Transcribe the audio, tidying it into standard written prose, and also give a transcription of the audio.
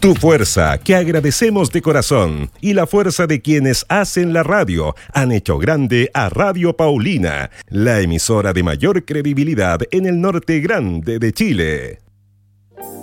Tu fuerza, que agradecemos de corazón, y la fuerza de quienes hacen la radio han hecho grande a Radio Paulina, la emisora de mayor credibilidad en el norte grande de Chile.